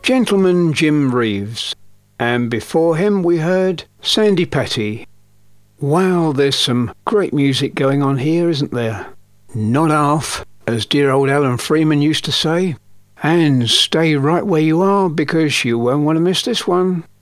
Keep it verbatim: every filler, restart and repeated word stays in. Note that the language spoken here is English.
Gentleman Jim Reeves. And before him we heard Sandy Petty. Wow, there's some great music going on here, isn't there? Not half, as dear old Alan Freeman used to say. And stay right where you are, because you won't want to miss this one.